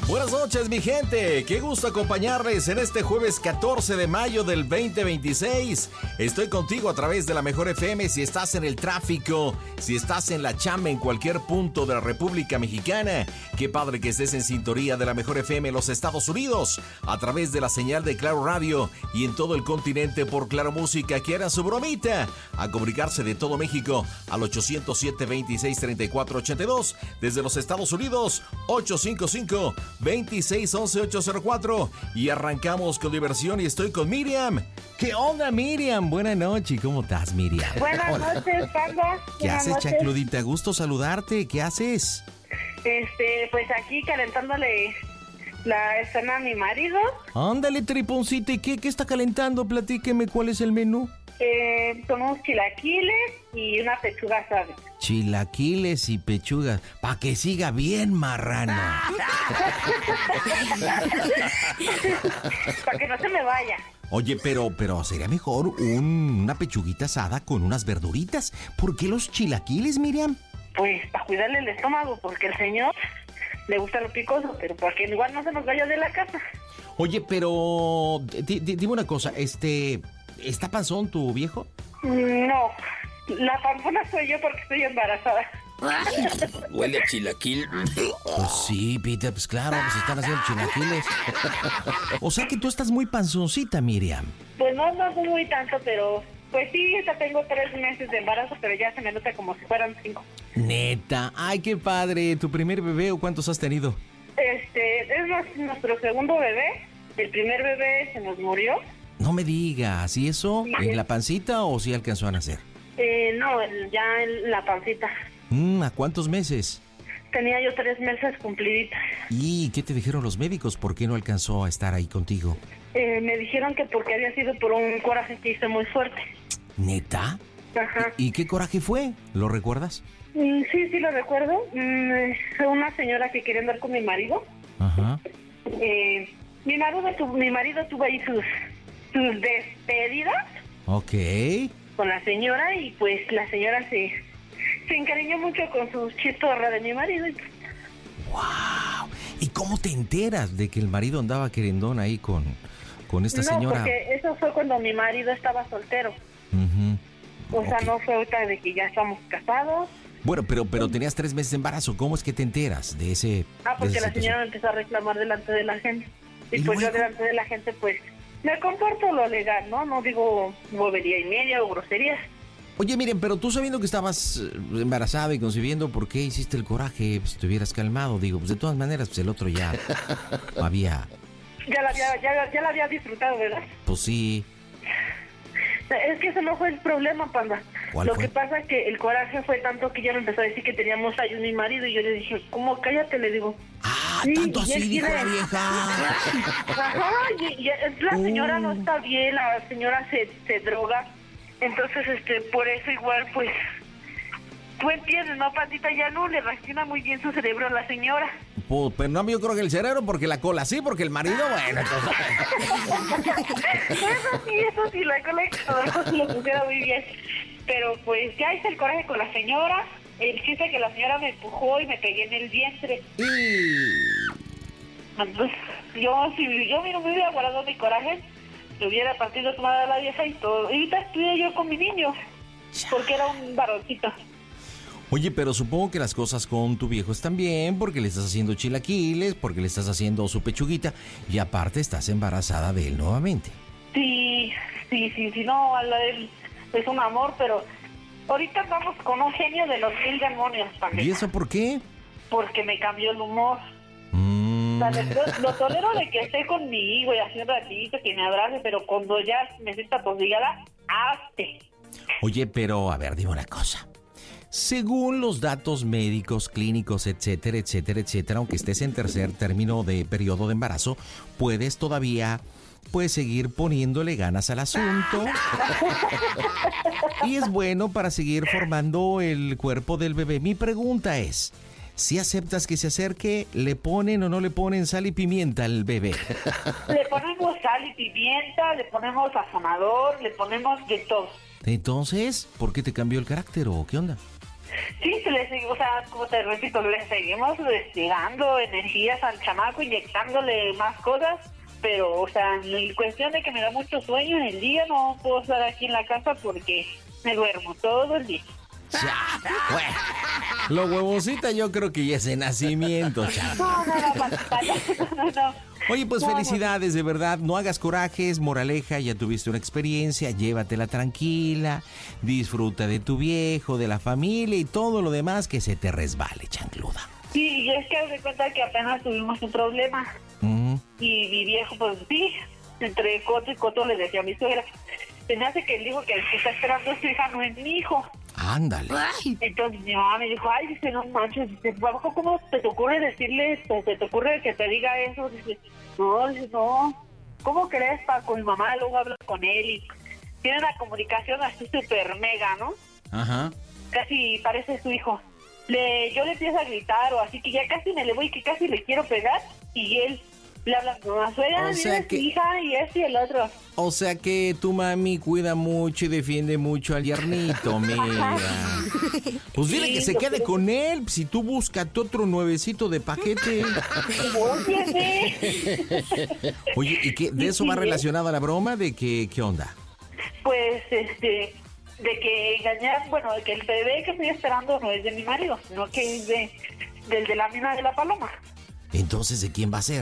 Buenas noches, mi gente. Qué gusto acompañarles en este jueves 14 de mayo del 2026. Estoy contigo a través de la Mejor FM. Si estás en el tráfico, si estás en la chamba en cualquier punto de la República Mexicana, qué padre que estés en sintonía de la Mejor FM en los Estados Unidos, a través de la señal de Claro Radio y en todo el continente por Claro Música. Quieran su bromita a comunicarse de todo México al 807-26-3482. Desde los Estados Unidos, 855-2611-804. Y arrancamos con diversión y estoy con Miriam. ¿Qué onda, Miriam? Buenas noches. ¿Cómo estás, Miriam? Buenas noches, Panda. ¿Qué haces, Chancludita? Gusto saludarte. ¿Qué haces? Pues aquí calentándole la escena a mi marido. Ándale, triponcita. ¿Y qué está calentando? Platíqueme, ¿cuál es el menú? Con unos chilaquiles y una pechuga asada. Chilaquiles y pechugas, pa' que siga bien marrano. Para que no se me vaya. Oye, pero sería mejor una pechuguita asada con unas verduritas. ¿Por qué los chilaquiles, Miriam? Pues para cuidarle el estómago, porque el señor le gusta lo picoso, pero para que igual no se nos vaya de la casa. Oye, pero dime una cosa, ¿está panzón tu viejo? No, la panzona soy yo porque estoy embarazada. Huele a chilaquil. Pues sí, Peter, pues claro, pues están haciendo chilaquiles. O sea que tú estás muy panzoncita, Miriam. Pues no muy tanto, pero pues sí, ya tengo 3 meses de embarazo, pero ya se me nota como si fueran 5. Neta, ay, qué padre. ¿Tu primer bebé o cuántos has tenido? Es nuestro segundo bebé. El primer bebé se nos murió. No me digas, ¿y eso? ¿En la pancita o sí alcanzó a nacer? No, ya en la pancita. ¿A cuántos meses? Tenía yo 3 meses cumpliditas. ¿Y qué te dijeron los médicos? ¿Por qué no alcanzó a estar ahí contigo? Me dijeron que porque había sido por un coraje que hice muy fuerte. ¿Neta? Ajá. ¿Y qué coraje fue? ¿Lo recuerdas? Sí lo recuerdo. Fue una señora que quería andar con mi marido. Ajá. Mi marido tuvo ahí sus despedidas. Ok. Con la señora y pues la señora se encariñó mucho con su chistorra de mi marido. ¡Wow! ¿Y cómo te enteras de que el marido andaba querendón ahí con esta señora? No, porque eso fue cuando mi marido estaba soltero. O sea, no fue ahorita de que ya estamos casados. Bueno, pero tenías 3 meses de embarazo. ¿Cómo es que te enteras de ese? Porque la señora me empezó a reclamar delante de la gente. Y pues luego? yo delante de la gente, pues, me comporto lo legal, ¿no? No digo bobería y media o groserías. Oye, miren, pero tú sabiendo que estabas embarazada y concibiendo, ¿por qué hiciste el coraje? Pues te hubieras calmado. Digo, pues de todas maneras, pues el otro ya había... Ya la había disfrutado, ¿verdad? Pues sí. Es que ese no fue el problema, Panda. ¿Cuál fue? Que pasa es que el coraje fue tanto que ya me empezó a decir que teníamos ahí mi marido y yo le dije, ¿cómo? Cállate, le digo. Ah, Sí, tanto y así él dijo quiere- la vieja. Ajá, y la señora no está bien, la señora se droga. Entonces, por eso igual, pues, tú entiendes, ¿no, Pandita? Ya no le reacciona muy bien su cerebro a la señora. Pues, pero no, yo creo que el cerebro, porque la cola sí, porque el marido, bueno, entonces... Eso sí, la cola que Rodolfo sí lo pusiera muy bien. Pero pues ya hice el coraje con la señora. El chiste es que la señora me empujó y me pegué en el vientre. Entonces, si yo no me hubiera guardado mi coraje, le hubiera partido tu madre a la vieja y todo. Y ahorita estuve yo con mi niño, porque era un varoncito. Oye, pero supongo que las cosas con tu viejo están bien, porque le estás haciendo chilaquiles, porque le estás haciendo su pechuguita, y aparte estás embarazada de él nuevamente. Sí, no, él es un amor, pero ahorita andamos con un genio de los 1000 demonios, Pandita. ¿Y eso por qué? Porque me cambió el humor. O sea, lo tolero de que esté conmigo y así un ratito, que me abrace, pero cuando ya me sienta tosigada, hazte. Oye, pero a ver, dime una cosa. Según los datos médicos, clínicos, etcétera, etcétera, etcétera, aunque estés en tercer término de periodo de embarazo, puedes todavía, pues, seguir poniéndole ganas al asunto. Y es bueno para seguir formando el cuerpo del bebé. Mi pregunta es, si aceptas que se acerque, ¿le ponen o no le ponen sal y pimienta al bebé? Le ponemos sal y pimienta, le ponemos sazonador, le ponemos de todo. Entonces, ¿por qué te cambió el carácter o qué onda? Sí, o sea, como te repito, le seguimos dando energías al chamaco, inyectándole más cosas, pero, o sea, en cuestión de que me da mucho sueño en el día, no puedo estar aquí en la casa porque me duermo todo el día. Bueno, lo huevosita yo creo que ya es de nacimiento, chavo. No. Oye, pues felicidades, de verdad, no hagas corajes, moraleja, ya tuviste una experiencia, llévatela tranquila, disfruta de tu viejo, de la familia y todo lo demás que se te resbale, chancluda. Sí, y es que haz de cuenta que apenas tuvimos un problema. Y mi viejo, pues sí, entre coto y coto le decía a mi suegra, se me hace que el hijo que está esperando a su hija no es mi hijo. Ándale. Entonces mi mamá me dijo, ay, dice, no manches, dice, bajo, ¿cómo te ocurre decirle esto? ¿Te ocurre que te diga eso? Dice, no, ¿cómo crees, Paco? Mi mamá luego habla con él y tiene una comunicación así súper mega, ¿no? Ajá. Casi parece su hijo. Yo le empiezo a gritar o así que ya casi me le voy, que casi le quiero pegar y él le habla, mamá, suegra, mira su hija y este y el otro. O sea que tu mami cuida mucho y defiende mucho al yernito, mira. Pues dile que se quede con él, si tú búscate otro nuevecito de paquete. Oye, ¿y qué, de eso va relacionada la broma? ¿De qué onda? Pues, de que engañar, bueno, de que el bebé que estoy esperando no es de mi marido, sino que es del de la mina de la paloma. Entonces, ¿de quién va a ser?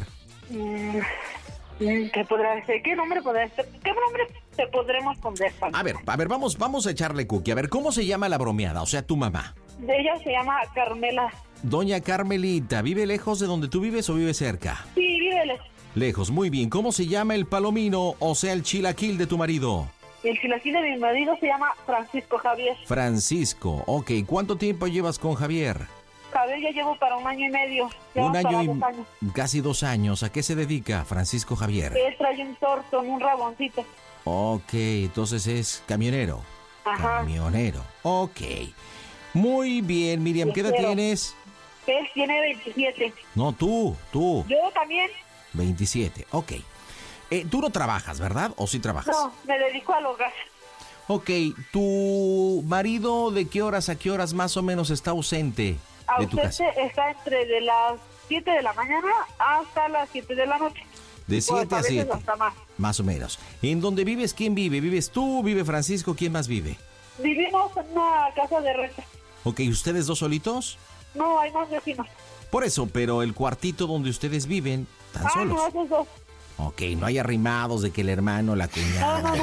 ¿Qué podrá ser? ¿Qué nombre podrá ser? ¿Qué nombre te podremos poner? A ver, vamos a echarle cookie. A ver, ¿cómo se llama la bromeada? O sea, tu mamá. Ella se llama Carmela. Doña Carmelita, ¿vive lejos de donde tú vives o vive cerca? Sí, vive lejos. Lejos, muy bien. ¿Cómo se llama el palomino, o sea, el chilaquil de tu marido? El chilaquil de mi marido se llama Francisco Javier. Francisco, ok. ¿Cuánto tiempo llevas con Javier? Javier ya llevo para 1 año y medio. Un año y casi 2 años. ¿A qué se dedica Francisco Javier? Él trae un Thornton, un raboncito. Ok, entonces es camionero. Ajá. Camionero, ok. Muy bien, Miriam, ¿qué edad tienes? Él tiene 27. No, tú. Yo también. 27, ok. Tú no trabajas, ¿verdad? ¿O sí trabajas? No, me dedico al hogar. Ok, ¿tu marido de qué horas a qué horas más o menos está ausente de tu casa? Está entre de las 7 de la mañana hasta las 7 de la noche. De 7 a 7. Hasta más o menos. ¿En dónde vives? ¿Quién vive? ¿Vives tú? ¿Vive Francisco? ¿Quién más vive? Vivimos en una casa de renta. Ok, ¿ustedes dos solitos? No, hay más vecinos. Por eso, pero el cuartito donde ustedes viven, ¿tan solos? No, esos dos. Ok, no hay arrimados de que el hermano, la cuñada. No,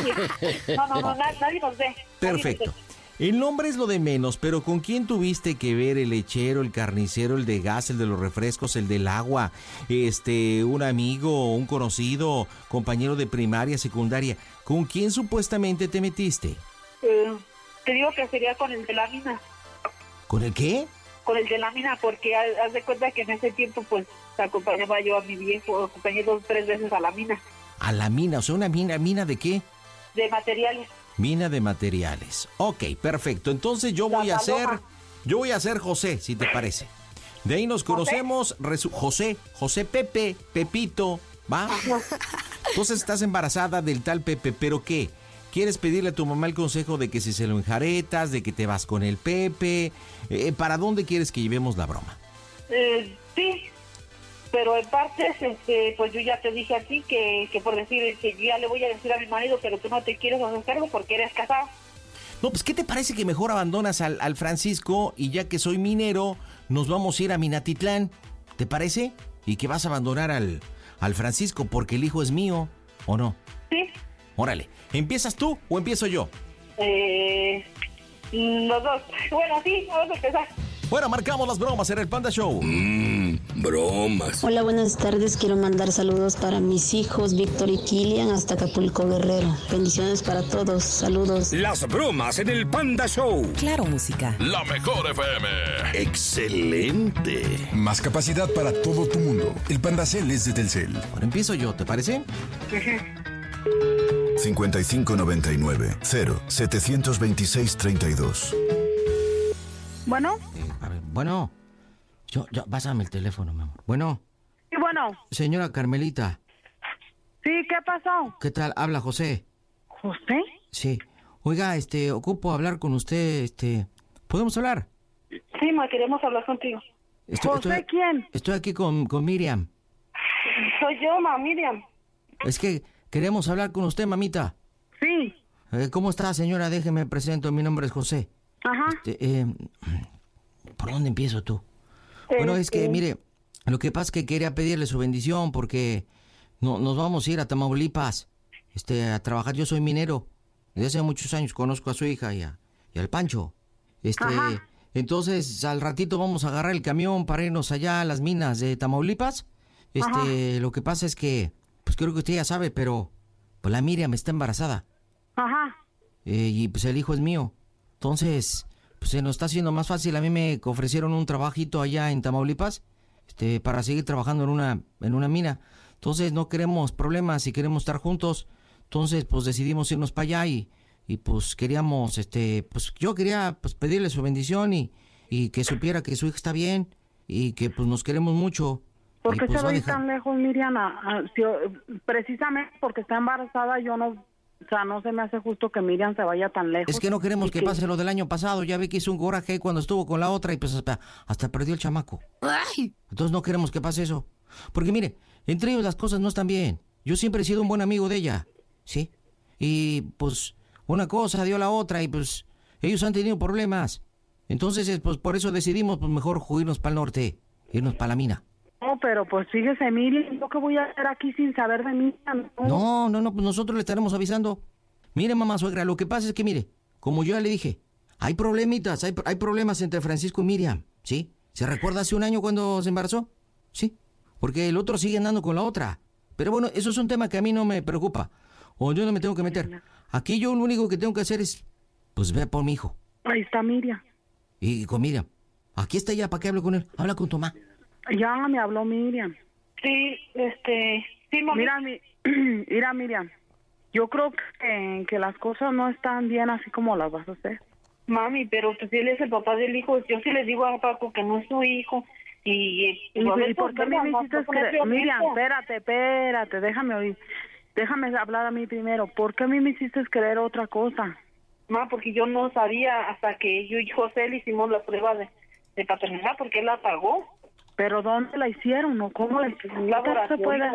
nadie nos ve. Perfecto. El nombre es lo de menos, pero ¿con quién tuviste que ver? El lechero, el carnicero, el de gas, el de los refrescos, el del agua, un amigo, un conocido, compañero de primaria, secundaria. ¿Con quién supuestamente te metiste? Te digo que sería con el de la mina. ¿Con el qué? Con el de la mina, porque haz de cuenta que en ese tiempo, pues, acompañaba yo a mi viejo, acompañé 2 o 3 veces a la mina. ¿A la mina? O sea, ¿una mina de qué? De materiales. Mina de materiales. Ok, perfecto. Entonces yo voy a ser José, si te parece. De ahí nos conocemos, José Pepe, Pepito, ¿va? Entonces estás embarazada del tal Pepe, ¿pero qué? ¿Quieres pedirle a tu mamá el consejo de que si se lo enjaretas, de que te vas con el Pepe? ¿Para dónde quieres que llevemos la broma? Sí, pero en partes, pues yo ya te dije a ti que por decir, que yo ya le voy a decir a mi marido, pero tú no te quieres hacer cargo porque eres casado. No, pues ¿qué te parece que mejor abandonas al Francisco y ya que soy minero, nos vamos a ir a Minatitlán? ¿Te parece? Y que vas a abandonar al Francisco porque el hijo es mío, ¿o no? Sí. Órale, ¿empiezas tú o empiezo yo? Los dos. Bueno, sí, vamos a empezar. Bueno, marcamos las bromas en el Panda Show. Bromas. Hola, buenas tardes. Quiero mandar saludos para mis hijos Víctor y Kilian hasta Acapulco, Guerrero. Bendiciones para todos. Saludos. Las bromas en el Panda Show. Claro, música. La mejor FM. Excelente. Más capacidad para todo tu mundo. El Pandacel es de Telcel. Bueno, empiezo yo, ¿te parece? 5599 0726 32. Bueno. A ver, bueno. Yo, pásame el teléfono, mi amor. Bueno. Sí, bueno. Señora Carmelita. Sí, ¿qué pasó? ¿Qué tal? Habla José. ¿José? Sí. Oiga, ocupo hablar con usted, ¿Podemos hablar? Sí, ma, queremos hablar contigo. ¿Quién? Estoy aquí con Miriam. Soy yo, ma, Miriam. Es que queremos hablar con usted, mamita. Sí. ¿Cómo está, señora? Déjeme presento. Mi nombre es José. Ajá. ¿Por dónde empiezo tú? Bueno, es que, mire, lo que pasa es que quería pedirle su bendición porque nos vamos a ir a Tamaulipas a trabajar. Yo soy minero. Desde hace muchos años conozco a su hija y al Pancho. Ajá. Entonces, al ratito vamos a agarrar el camión para irnos allá a las minas de Tamaulipas. Ajá. Lo que pasa es que, pues creo que usted ya sabe, pero pues la Miriam está embarazada. Ajá. Y pues el hijo es mío. Entonces, pues se nos está haciendo más fácil. A mí me ofrecieron un trabajito allá en Tamaulipas, para seguir trabajando en una mina. Entonces no queremos problemas y queremos estar juntos. Entonces, pues decidimos irnos para allá y pues queríamos, pues yo quería pues pedirle su bendición y que supiera que su hija está bien y que pues nos queremos mucho. ¿Por qué pues, se va a ir tan lejos, Miriam? Precisamente porque está embarazada, yo no... O sea, no se me hace justo que Miriam se vaya tan lejos. Es que no queremos que pase lo del año pasado. Ya vi que hizo un coraje cuando estuvo con la otra y pues hasta perdió el chamaco. ¡Ay! Entonces no queremos que pase eso. Porque mire, entre ellos las cosas no están bien. Yo siempre he sido un buen amigo de ella, ¿sí? Y pues una cosa dio la otra y pues ellos han tenido problemas. Entonces pues por eso decidimos pues mejor irnos para el norte, irnos para la mina. No, pero pues fíjese, Miriam, ¿yo qué voy a hacer aquí sin saber de Miriam? No, pues nosotros le estaremos avisando. Mire, mamá suegra, lo que pasa es que, mire, como yo ya le dije, hay problemitas, hay problemas entre Francisco y Miriam, ¿sí? ¿Se recuerda hace un año cuando se embarazó? Sí, porque el otro sigue andando con la otra. Pero bueno, eso es un tema que a mí no me preocupa, o yo no me tengo que meter. Aquí yo lo único que tengo que hacer es, pues, ver por mi hijo. Ahí está Miriam. Y con Miriam. Aquí está ella, ¿para qué hable con él? Habla con tu mamá. Ya me habló Miriam. Sí, sí, mami. Mira, Miriam, yo creo que las cosas no están bien así como las vas a hacer. Mami, pero pues él es el papá del hijo. Yo sí le digo a Paco que no es su hijo. ¿Y por qué me hiciste creer? Miriam, espérate, déjame oír. Déjame hablar a mí primero. ¿Por qué a mí me hiciste creer otra cosa? Ma, porque yo no sabía hasta que yo y José le hicimos la prueba de paternidad, porque él la pagó. ¿Pero dónde la hicieron o cómo la hicieron? Se puede...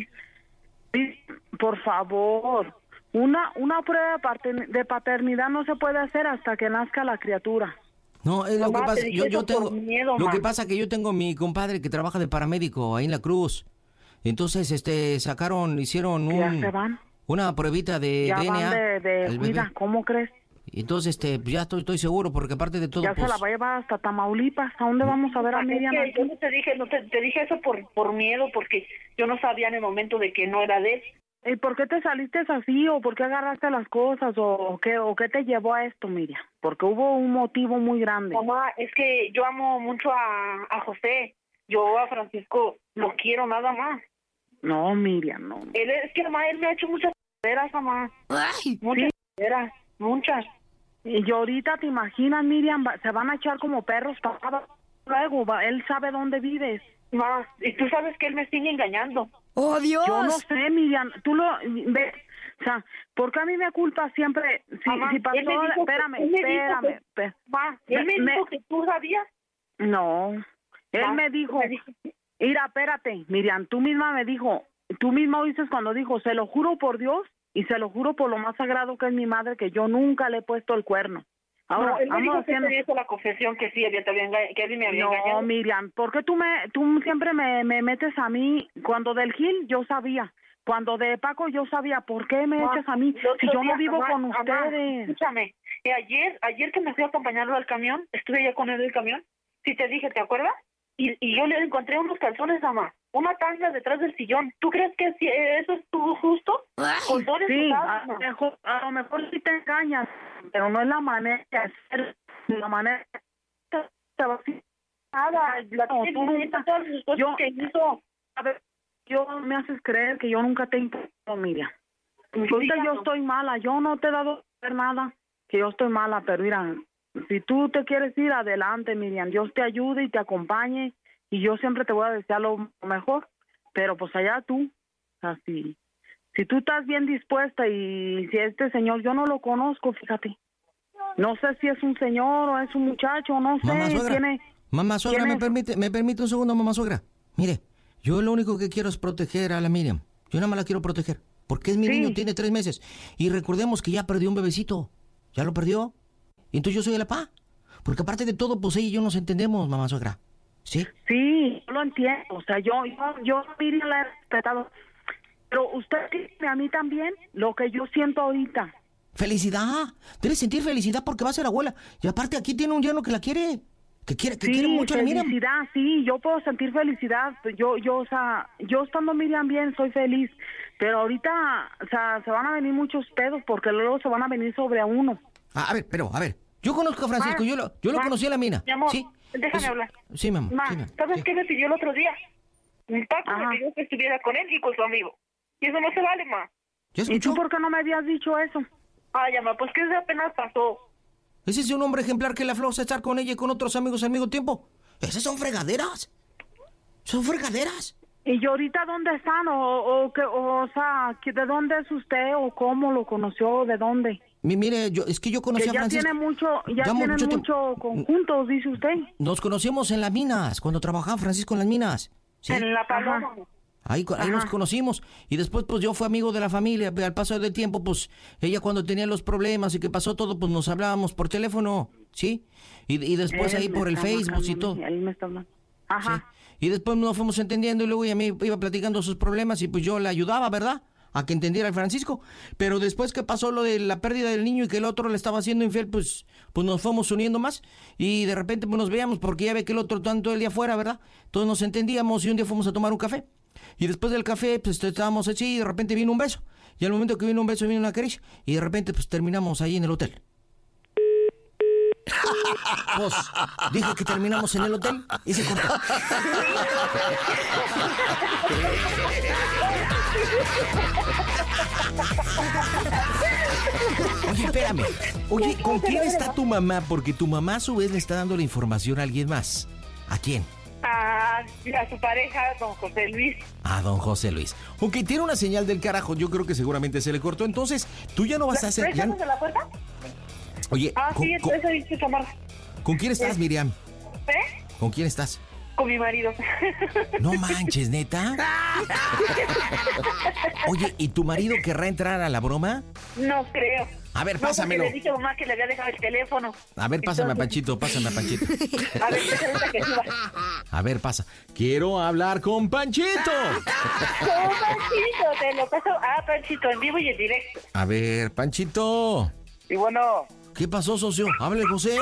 Por favor, una prueba de paternidad no se puede hacer hasta que nazca la criatura. No, es lo que pasa, yo tengo miedo, lo que pasa que yo tengo mi compadre que trabaja de paramédico ahí en la Cruz. Entonces, hicieron una pruebita de ya DNA. Van de vida, ¿cómo crees? Entonces, ya estoy seguro, porque aparte de todo... Ya pues, se la va a llevar hasta Tamaulipas. ¿A dónde vamos a ver a Miriam? Es que yo no te dije eso por miedo, porque yo no sabía en el momento de que no era de él. ¿Y por qué te saliste así? ¿O por qué agarraste las cosas? ¿O qué te llevó a esto, Miriam? Porque hubo un motivo muy grande. Mamá, es que yo amo mucho a José. Yo a Francisco lo quiero nada más. No, Miriam, no. Él me ha hecho muchas cosas, mamá. Ay, muchas cosas, muchas. Y ahorita te imaginas, Miriam, se van a echar como perros para luego. Él sabe dónde vives. Ma, y tú sabes que él me sigue engañando. ¡Oh, Dios! Yo no sé, Miriam. Tú lo ves. O sea, ¿por qué a mí me culpa siempre? Si pasó... Espérame. Ma, él me dijo que tú sabías. No. Él me dijo... Mira, espérate, Miriam, tú misma dices cuando dijo, se lo juro por Dios y se lo juro por lo más sagrado que es mi madre, que yo nunca le he puesto el cuerno. Ahora, no, él me dijo que te hizo la confesión que sí, que él me había engañado. No, Miriam, ¿por qué tú siempre me metes a mí? Cuando del Gil yo sabía, cuando de Paco yo sabía, ¿por qué me echas a mí si yo no vivo con ustedes? Escúchame, ayer que me fui a acompañarlo al camión, estuve ya con él en el camión, sí te dije, ¿te acuerdas? Y yo le encontré unos calzones, mamá, una tanga detrás del sillón. ¿Tú crees que eso es justo? Sí, a lo mejor sí te engañas, pero no es la manera de hacer, la manera yo me haces creer que yo nunca te importo, Miriam. Ahorita yo estoy mala, yo no te he dado nada, que yo estoy mala, pero mira, si tú te quieres ir adelante, Miriam, Dios te ayude y te acompañe y yo siempre te voy a desear lo mejor, pero pues allá tú, así. Si tú estás bien dispuesta y si este señor, yo no lo conozco, fíjate. No sé si es un señor o es un muchacho, no sé. Mamá suegra, mamá suegra, ¿me permite un segundo, mamá suegra? Mire, yo lo único que quiero es proteger a la Miriam. Yo nada más la quiero proteger, porque es mi niño, tiene 3 meses. Y recordemos que ya perdió un bebecito. ¿Ya lo perdió? Y entonces yo soy el papá. Porque aparte de todo, pues ella y yo nos entendemos, mamá suegra. ¿Sí? Sí, yo lo entiendo. O sea, yo a Miriam la he respetado. Pero usted tiene a mí también lo que yo siento ahorita. ¡Felicidad! Debe sentir felicidad porque va a ser abuela. Y aparte aquí tiene un yerno que la quiere. Que quiere mucho a la Miriam. Felicidad, sí, yo puedo sentir felicidad. O sea, yo estando Miriam bien, soy feliz. Pero ahorita, o sea, se van a venir muchos pedos porque luego se van a venir sobre a uno. A ver. Yo conozco a Francisco, yo lo conocí a la mina. Mi amor, ¿sí? déjame hablar. Sí, mamá. ¿Sabes qué me pidió el otro día? Un Paco me pidió que estuviera con él y con su amigo. Y eso no se vale, ma. ¿Y tú por qué no me habías dicho eso? Ay, mamá, pues que eso apenas pasó. ¿Ese es un hombre ejemplar que le afloja estar con ella y con otros amigos al mismo tiempo? ¿Esas son fregaderas? ¿Son fregaderas? ¿Y ahorita dónde están? O sea, ¿de dónde es usted? ¿O cómo lo conoció? ¿De dónde? Mire, es que yo conocí a Francisco. Ya tienen mucho conjuntos, dice usted. Nos conocimos en las minas, cuando trabajaba Francisco en las minas. ¿Sí? En la Paloma. Ahí nos conocimos. Y después, pues, yo fui amigo de la familia. Al paso del tiempo, pues, ella cuando tenía los problemas y que pasó todo, pues, nos hablábamos por teléfono, ¿sí? Y después ahí por el Facebook y todo. Ahí me está hablando. Ajá. ¿Sí? Y después nos fuimos entendiendo y luego ella me iba platicando sus problemas y pues yo la ayudaba, ¿verdad? A que entendiera el Francisco. Pero después que pasó lo de la pérdida del niño y que el otro le estaba haciendo infiel, pues nos fuimos uniendo más. Y de repente pues nos veíamos porque ya ve que el otro tanto el día afuera, ¿verdad? Todos nos entendíamos y un día fuimos a tomar un café. Y después del café pues estábamos así y de repente vino un beso. Y al momento que vino un beso vino una caricia. Y de repente pues terminamos ahí en el hotel. Pues dije que terminamos en el hotel y se cortó. Oye, espérame. Oye, ¿con quién está tu mamá? Porque tu mamá a su vez le está dando la información a alguien más. ¿A quién? A su pareja, don José Luis. A don José Luis. Ok, tiene una señal del carajo. Yo creo que seguramente se le cortó. Entonces, tú ya no vas a hacer... ¿De la puerta? Oye, sí, entonces dice Samara. ¿Con quién estás, Miriam? ¿Eh? ¿Con quién estás? Con mi marido. No manches, ¿neta? Oye, ¿y tu marido querrá entrar a la broma? No creo. A ver, pásamelo. Le dije a mamá que le había dejado el teléfono. A ver, pásame a Panchito, pásame a Panchito. A ver, déjame que suba. A ver, pasa. Quiero hablar con Panchito. Con Panchito, te lo paso. Panchito, en vivo y en directo. A ver, Panchito. Y bueno... ¿Qué pasó, socio? ¡Hable, José!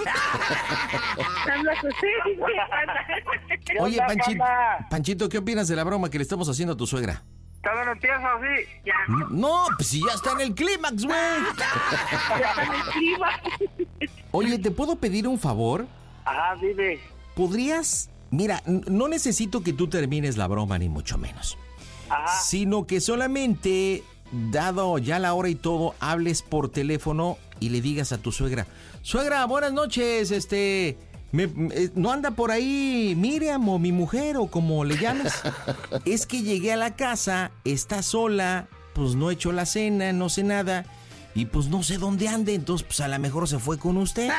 Oye, Panchito, ¿qué opinas de la broma que le estamos haciendo a tu suegra? ¿Todavía no empieza o sí? Ya. No, pues si ya está en el clímax, güey. Ya está en el clímax. Oye, ¿te puedo pedir un favor? Ajá, dime. ¿Podrías...? Mira, no necesito que tú termines la broma, ni mucho menos. Ajá. Sino que solamente, dado ya la hora y todo, hables por teléfono y le digas a tu suegra: suegra, buenas noches, ¿no anda por ahí Miriam o mi mujer o como le llames? Es que llegué a la casa, está sola, pues no he hecho la cena, no sé nada y pues no sé dónde ande, entonces pues a lo mejor se fue con usted.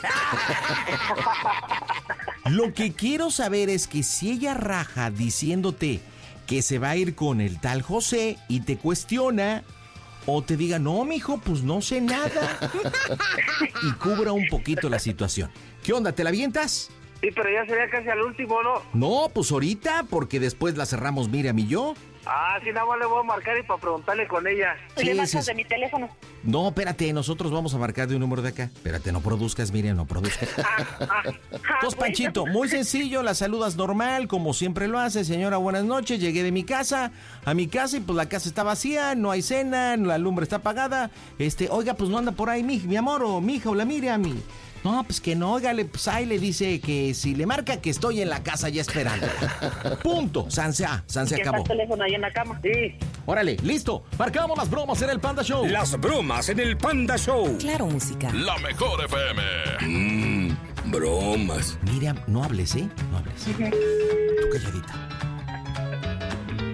Lo que quiero saber es que si ella raja diciéndote que se va a ir con el tal José y te cuestiona, o te diga: no, mijo, pues no sé nada, y cubra un poquito la situación. ¿Qué onda, te la avientas? Sí, pero ya sería casi al último, ¿no? No, pues ahorita, porque después la cerramos Miriam y yo. Sí, nada más le voy a marcar y para preguntarle con ella. Sí, le marcas de mi teléfono. No, espérate, nosotros vamos a marcar de un número de acá. Espérate, no produzcas, Miriam, no produzcas. Entonces, Panchito, muy sencillo, la saludas normal, como siempre lo hace. Señora, buenas noches, llegué de mi casa, a mi casa, y pues la casa está vacía, no hay cena, la lumbre está apagada. Oiga, pues no anda por ahí mi amor, o mi hija, o la Miriam. No, pues que no, óigale, pues ahí le dice que si le marca que estoy en la casa ya esperándola. Punto, San se acabó. El teléfono ahí en la cama. Sí. Órale, listo, marcamos las bromas en el Panda Show. Las bromas en el Panda Show. Claro, música. La mejor FM. Bromas. Miriam, no hables, ¿eh? No hables. Tú calladita.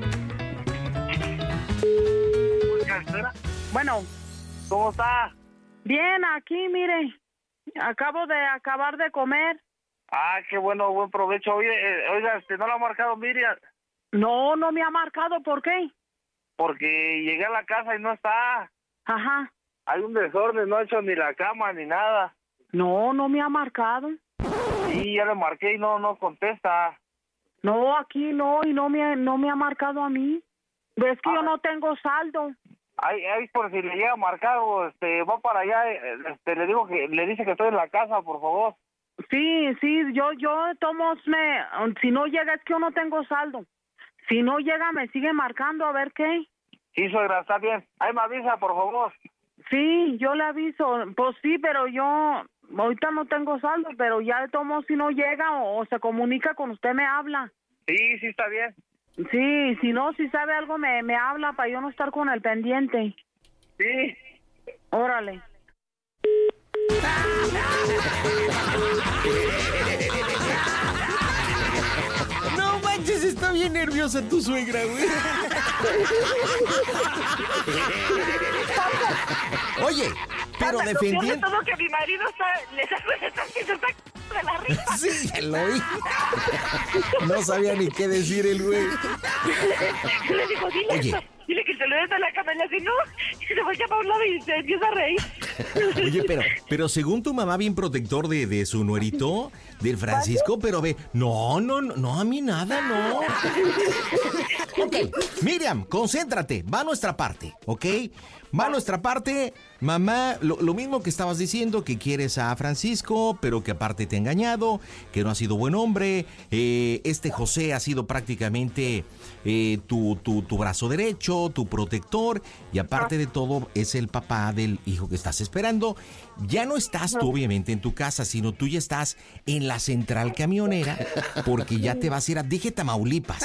Bueno, ¿Cómo está? Bien, aquí, mire. Acabo de acabar de comer. Ah, qué bueno, buen provecho. Oye, oiga, ¿no lo ha marcado Miriam? No, no me ha marcado. ¿Por qué? Porque llegué a la casa y no está. Ajá. Hay un desorden, no ha hecho ni la cama ni nada. No, no me ha marcado. Sí, ya le marqué y no contesta. No, aquí no, y no me ha marcado a mí. Es que yo no tengo saldo. Ahí por si le llega marcado, va para allá, le dice que estoy en la casa, por favor. Sí, yo tomo, si no llega es que yo no tengo saldo. Si no llega me sigue marcando a ver qué. Sí, suegra, está bien. Ahí me avisa, por favor. Sí, yo le aviso. Pues sí, pero yo ahorita no tengo saldo, pero ya de tomo si no llega o se comunica con usted, me habla. Sí, está bien. Sí, si no, si sabe algo me habla para yo no estar con el pendiente. Sí. Órale. No manches, está bien nerviosa tu suegra, güey. Oye, pero defendiendo... todo que mi marido está haciendo de la risa. Sí, ya lo oí. No sabía ni qué decir el güey. Le digo, dile que se lo des a la cama y así, no, y se vaya para un lado y se empieza a reír. Oye, pero según tu mamá, bien protector de su nuerito, del Francisco, pero ve, no, a mí nada, no. Ok, Miriam, concéntrate, va a nuestra parte, ¿ok? Va a nuestra parte, mamá, lo mismo que estabas diciendo, que quieres a Francisco, pero que aparte te ha engañado, que no ha sido buen hombre, este José ha sido prácticamente tu brazo derecho, tu protector, y aparte de todo es el papá del hijo que estás esperando. Ya no estás tú obviamente en tu casa, sino tú ya estás en la central camionera, porque ya te vas a ir a Tamaulipas.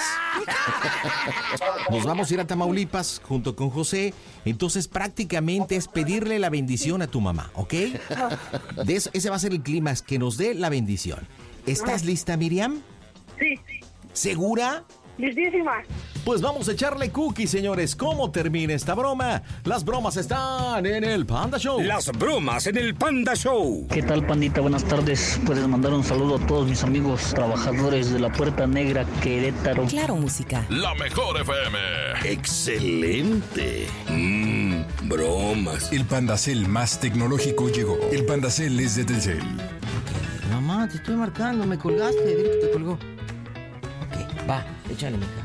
Nos vamos a ir a Tamaulipas junto con José, entonces prácticamente es pedirle la bendición a tu mamá, ¿ok? Ese va a ser el clímax, que nos dé la bendición. ¿Estás lista, Miriam? Sí. ¿Segura? Listísima. Pues vamos a echarle cookies, señores. ¿Cómo termina esta broma? Las bromas están en el Panda Show. Las bromas en el Panda Show. ¿Qué tal, pandita? Buenas tardes. Puedes mandar un saludo a todos mis amigos trabajadores de la Puerta Negra, Querétaro. Claro, música. La mejor FM. Excelente. Bromas. El Pandacel más tecnológico llegó. El Pandacel es de Telcel. Mamá, te estoy marcando. Me colgaste. Dile que te colgó. Ok, va. Échale, mija.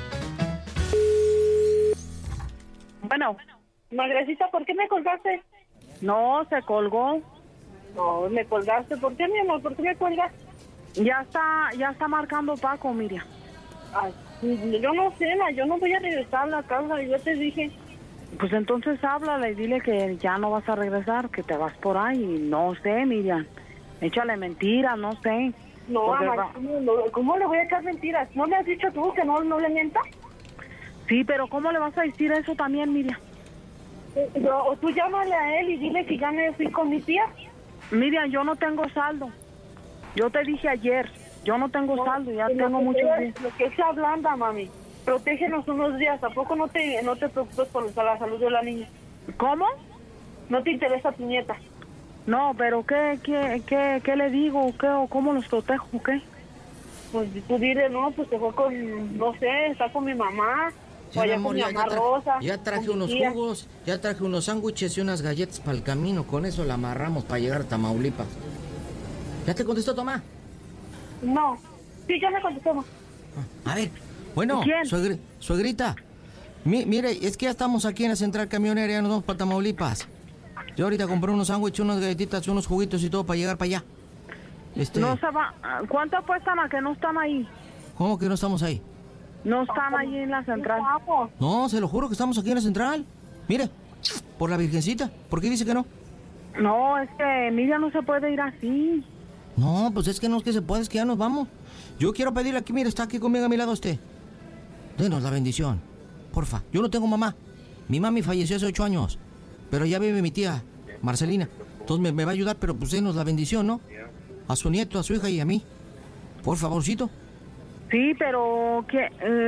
Bueno. Magrecita, ¿por qué me colgaste? No, se colgó. No, me colgaste. ¿Por qué, mi amor? ¿Por qué me colgas? Ya está marcando Paco, Miriam. Ay, yo no sé, yo no voy a regresar a la casa, yo te dije. Pues entonces háblale y dile que ya no vas a regresar, que te vas por ahí. No sé, Miriam. Échale mentiras, no sé. No, mamá, ¿cómo le voy a echar mentiras? ¿No le has dicho tú que no le mientas? Sí, pero ¿cómo le vas a decir eso también, Miriam? O tú llámale a él y dile que ya me fui con mi tía. Miriam, yo no tengo saldo. Yo te dije ayer, yo no tengo saldo, ya tengo muchos días. Lo que se ablanda, mami. Protégenos unos días. ¿Tampoco no te preocupes por la salud de la niña? ¿Cómo? ¿No te interesa tu nieta? No, pero ¿qué le digo? ¿Qué o cómo los protejo? ¿Qué? Pues tú dile, no, pues se fue con, no sé, está con mi mamá. Ya, o allá amor, con mi mamá Rosa. Ya traje unos jugos, ya traje unos sándwiches y unas galletas para el camino. Con eso la amarramos para llegar a Tamaulipas. ¿Ya te contestó tu mamá? No. Sí, ya me contestó, ma. A ver, bueno, suegrita. Mire, es que ya estamos aquí en la central camionera, ya nos vamos para Tamaulipas. Yo ahorita compré unos sándwiches, unas galletitas, unos juguitos y todo para llegar para allá. No se va. ¿Cuánto apuestan a que no están ahí? ¿Cómo que no estamos ahí? No están ahí en la central. No, se lo juro que estamos aquí en la central. Mire, por la Virgencita. ¿Por qué dice que no? No, es que Miriam no se puede ir así. No, pues es que no es que se puede, es que ya nos vamos. Yo quiero pedirle aquí, mire, está aquí conmigo a mi lado usted. Denos la bendición, porfa. Yo no tengo mamá. Mi mami falleció hace 8 años. Pero ya vive mi tía, Marcelina. Entonces me va a ayudar, pero pues denos la bendición, ¿no? A su nieto, a su hija y a mí. Por favorcito. Sí, pero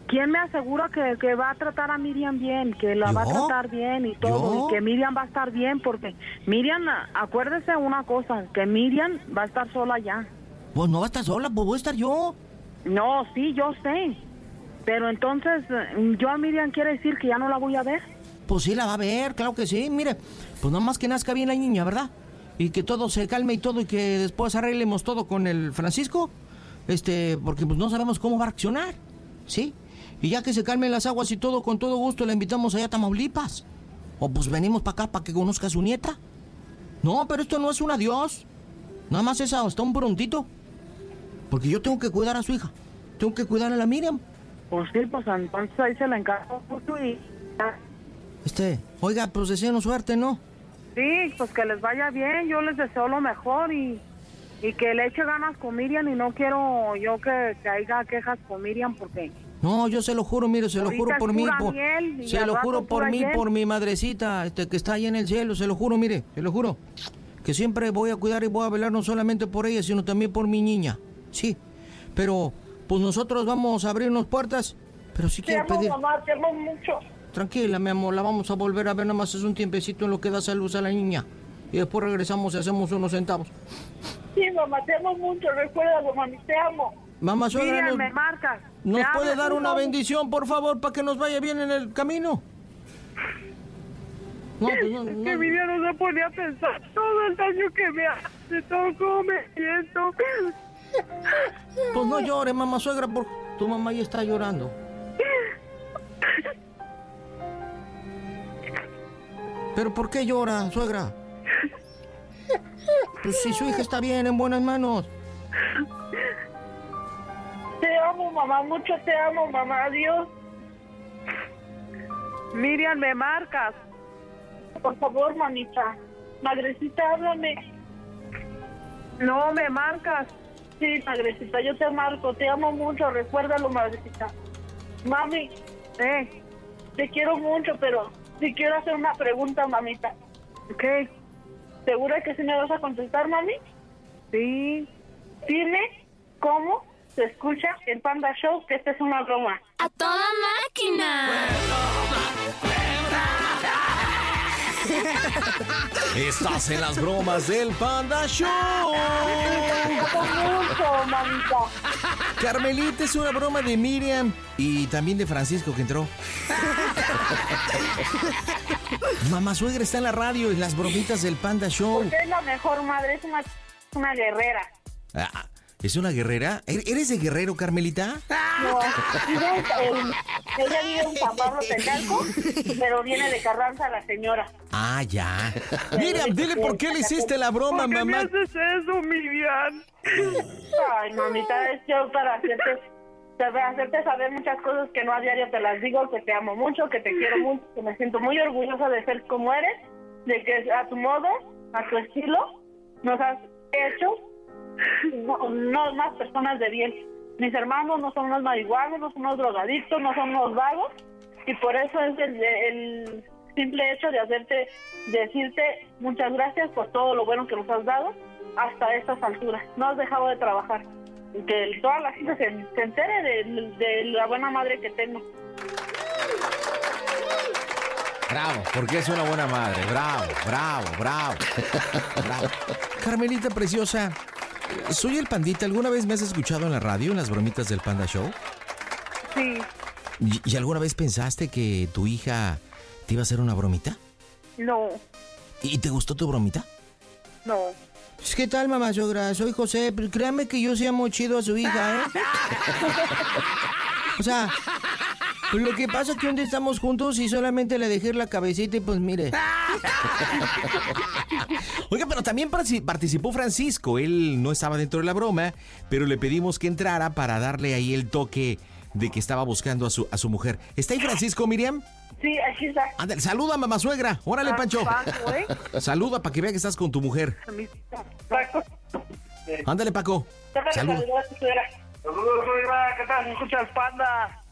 ¿Quién me asegura que va a tratar a Miriam bien? Que la ¿Yo? va a tratar bien y todo. ¿Yo? Y que Miriam va a estar bien porque Miriam, acuérdese una cosa, que Miriam va a estar sola ya. Pues no va a estar sola, pues voy a estar yo. No, sí, yo sé. Pero entonces, yo a Miriam quiere decir que ya no la voy a ver. Pues sí la va a ver, claro que sí. Mire, pues nomás que nazca bien la niña, ¿verdad? Y que todo se calme y todo y que después arreglemos todo con el Francisco. Porque pues no sabemos cómo va a reaccionar, ¿sí? Y ya que se calmen las aguas y todo, con todo gusto la invitamos allá a Tamaulipas. O pues venimos para acá para que conozca a su nieta. No, pero esto no es un adiós. Nada más es hasta un prontito. Porque yo tengo que cuidar a su hija. Tengo que cuidar a la Miriam. Pues sí, pues entonces ahí se la encargo mucho y... Oiga, pues deseenos suerte, ¿no? Sí, pues que les vaya bien, yo les deseo lo mejor y que le eche ganas con Miriam y no quiero yo que haya quejas con Miriam porque... No, yo se lo juro, mire, se lo juro por mí, se lo juro por mí, por mi madrecita, que está ahí en el cielo, se lo juro, mire, se lo juro, que siempre voy a cuidar y voy a velar no solamente por ella, sino también por mi niña, sí, pero pues nosotros vamos a abrirnos puertas, pero si quiero pedir... Mamá, te amo mucho. Tranquila, mi amor, la vamos a volver a ver, nada más es un tiempecito en lo que da salud a la niña, y después regresamos y hacemos unos centavos. Sí, mamá, te amo mucho, recuérdalo, mami, te amo. Mamá suegra, Miriam, me marcas. ¿nos Me puede hablas, dar una no. bendición, por favor, para que nos vaya bien en el camino? No, pues no, Es no. que Miriam no se ponía a pensar todo el daño que me hace, todo cómo me siento. Pues no llores, mamá suegra, porque tu mamá ya está llorando. ¿Pero por qué llora, suegra? Pues si su hija está bien, en buenas manos. Te amo, mamá, mucho te amo, mamá, adiós. Miriam, me marcas. Por favor, mamita. Madrecita, háblame. No, me marcas. Sí, madrecita, yo te marco, te amo mucho, recuérdalo, madrecita. Mami, te quiero mucho, pero sí quiero hacer una pregunta, mamita. ¿Qué? ¿Segura que sí me vas a contestar, mami? Sí. Dime cómo se escucha el Panda Show, que esta es una broma. ¡A toda máquina! Estás en las bromas del Panda Show. Mucho, mamita. Carmelita, es una broma de Miriam y también de Francisco que entró. Mamá suegra está en la radio en las bromitas del Panda Show. Usted es la mejor madre, es una guerrera. Ah, ¿es una guerrera? ¿Eres de Guerrero, Carmelita? No, ella vive en San Pablo Tecalco, pero viene de Carranza la señora. Ah, ya. Miriam, dile por qué le hiciste la broma, ¿Por qué mamá. me haces eso, Miriam? Ay, mamita, es yo para hacerte saber muchas cosas que no a diario te las digo, que te amo mucho, que te quiero mucho, que me siento muy orgullosa de ser como eres, de que a tu modo, a tu estilo, nos has hecho no más personas de bien. Mis hermanos no son unos marihuanos, no son unos drogadictos, no son unos vagos, y por eso es el simple hecho de decirte muchas gracias por todo lo bueno que nos has dado hasta estas alturas. No has dejado de trabajar. Que toda la gente se entere de la buena madre que tengo. Bravo, porque es una buena madre. Bravo, bravo, bravo. Bravo. Carmelita preciosa, soy el Pandita. ¿Alguna vez me has escuchado en la radio, en las bromitas del Panda Show? Sí. ¿Y alguna vez pensaste que tu hija te iba a hacer una bromita? No. ¿Y te gustó tu bromita? No. ¿Qué tal, mamá suegra? Soy José, pero créame que yo sí amo chido a su hija, ¿eh? O sea, pues lo que pasa es que un día estamos juntos y solamente le dejé la cabecita y pues mire. Oiga, pero también participó Francisco. Él no estaba dentro de la broma, pero le pedimos que entrara para darle ahí el toque de que estaba buscando a su mujer. ¿Está ahí Francisco, Miriam? Sí, aquí está. Ándale, saluda, mamá suegra. Órale, Pancho. Paco, ¿eh? Saluda para que vea que estás con tu mujer. Paco. Ándale, Paco. Saluda. Saludos, suegra, ¿qué tal? ¿Se escucha el Panda?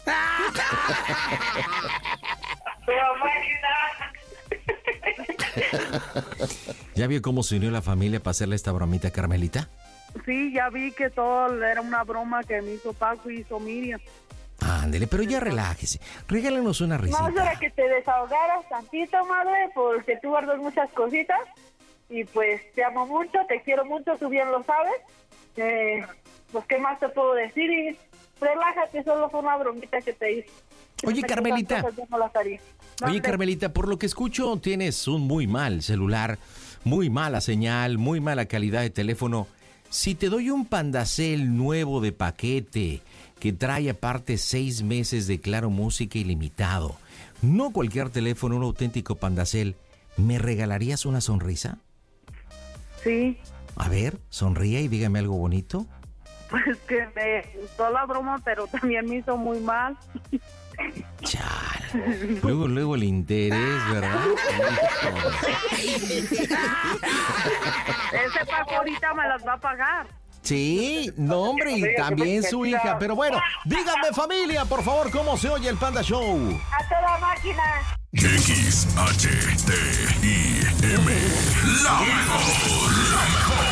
¿Ya vio cómo se unió la familia para hacerle esta bromita a Carmelita? Sí, ya vi que todo era una broma que me hizo Paco y hizo Miriam. Ándele, pero ya relájese. Regálenos una risita. No, era que te desahogaras tantito, madre, porque tú guardas muchas cositas. Y pues te amo mucho, te quiero mucho, tú bien lo sabes. Pues qué más te puedo decir, y relájate, solo fue una bromita que te hice. Oye, Carmelita. No las haría. Oye, Carmelita, por lo que escucho, tienes un muy mal celular, muy mala señal, muy mala calidad de teléfono. Si te doy un Pandacel nuevo de paquete, que trae aparte 6 meses de Claro Música ilimitado, no cualquier teléfono, un auténtico Pandacel, ¿me regalarías una sonrisa? Sí. A ver, sonríe y dígame algo bonito. Pues que me gustó la broma, pero también me hizo muy mal. Chale. Luego el interés, ¿verdad? Ese pago ahorita me las va a pagar. Sí, no, hombre, y también su hija. Pero bueno, díganme, familia, por favor, ¿cómo se oye el Panda Show? ¡A toda máquina! XHTIM, la mejor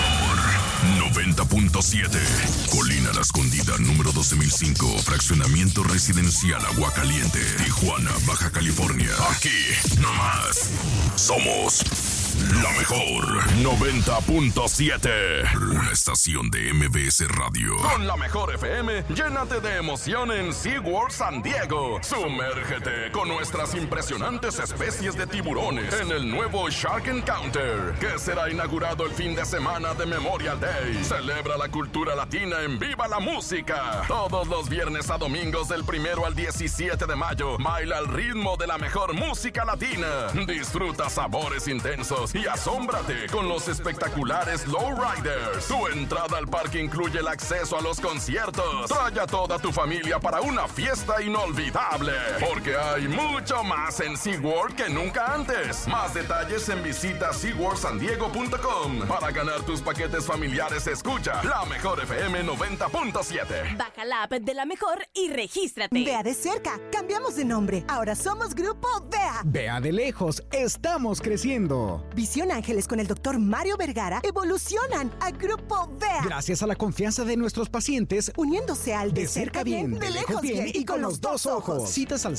90.7, Colina La Escondida, número 12.005, fraccionamiento residencial Aguacaliente, Tijuana, Baja California. Aquí, nomás, somos la mejor 90.7, una estación de MBS Radio. Con la mejor FM, llénate de emoción en SeaWorld San Diego. Sumérgete con nuestras impresionantes especies de tiburones en el nuevo Shark Encounter, que será inaugurado el fin de semana de Memorial Day. Celebra la cultura latina en Viva la Música. Todos los viernes a domingos del 1 al 17 de mayo, baila al ritmo de la mejor música latina. Disfruta sabores intensos y asómbrate con los espectaculares Lowriders. Tu entrada al parque incluye el acceso a los conciertos. Trae a toda tu familia para una fiesta inolvidable, porque hay mucho más en SeaWorld que nunca antes. Más detalles en visita SeaWorldSanDiego.com. Para ganar tus paquetes familiares, escucha La Mejor FM 90.7. Baja la app de La Mejor y regístrate. Vea de cerca, cambiamos de nombre. Ahora somos Grupo Vea. Vea de lejos, estamos creciendo. Visión Ángeles con el Dr. Mario Vergara evolucionan a Grupo Vea. Gracias a la confianza de nuestros pacientes, uniéndose al de cerca bien, de lejos bien y con los dos ojos. Citas al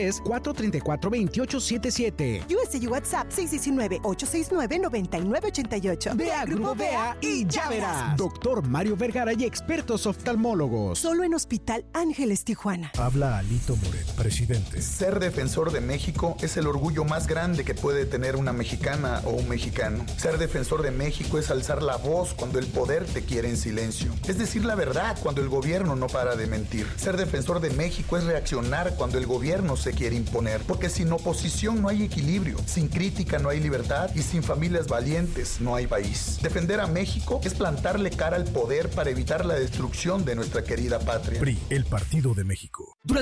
663-434-2877. USA y WhatsApp 619-869-9988. Vea Grupo Vea y ya verás. Dr. Mario Vergara y expertos oftalmólogos. Solo en Hospital Ángeles, Tijuana. Habla Alito Moret, presidente. Ser defensor de México es el orgullo más grande que puede tener una mexicana o un mexicano. Ser defensor de México es alzar la voz cuando el poder te quiere en silencio. Es decir la verdad cuando el gobierno no para de mentir. Ser defensor de México es reaccionar cuando el gobierno se quiere imponer. Porque sin oposición no hay equilibrio, sin crítica no hay libertad y sin familias valientes no hay país. Defender a México es plantarle cara al poder para evitar la destrucción de nuestra querida patria. PRI, el Partido de México.